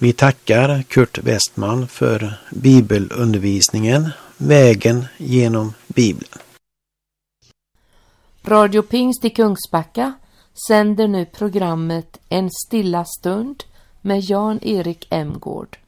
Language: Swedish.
Vi tackar Kurt Westman för bibelundervisningen Vägen genom Bibeln. Radio Pingst i Kungsbacka sänder nu programmet En stilla stund med Jan-Erik Emgård.